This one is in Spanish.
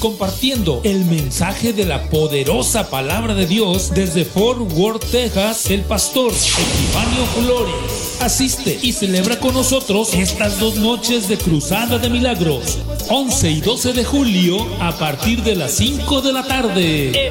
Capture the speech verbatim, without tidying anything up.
compartiendo el mensaje de la poderosa palabra de Dios desde Fort Worth, Texas, el pastor Epifanio Flores. Asiste y celebra con nosotros estas dos noches de Cruzada de Milagros, once y doce de julio, a partir de las cinco de la tarde.